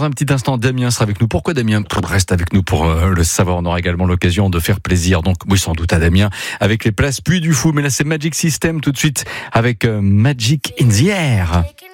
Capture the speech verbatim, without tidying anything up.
un petit instant, Damien sera avec nous. Pourquoi Damien reste avec nous pour euh, le savoir? On aura également l'occasion de faire plaisir, donc oui, sans doute à Damien, avec les places Puy du Fou. Mais là, c'est Magic System tout de suite avec euh, Magic in the Air.